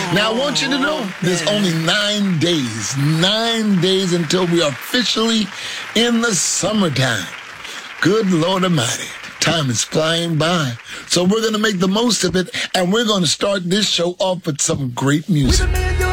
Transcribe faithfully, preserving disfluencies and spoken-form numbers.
Now, I want you to know there's only nine days, nine days until we are officially in the summertime. Good Lord Almighty. Time is flying by. So we're going to make the most of it, and we're going to start this show off with some great music.